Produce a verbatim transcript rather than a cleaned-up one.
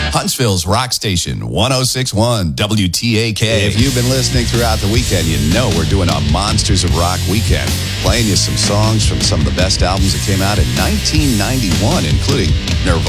Huntsville's Rock Station, one oh six point one W T A K. If you've been listening throughout the weekend, you know we're doing a Monsters of Rock weekend, playing you some songs from some of the best albums that came out in nineteen ninety-one, including Nirvana.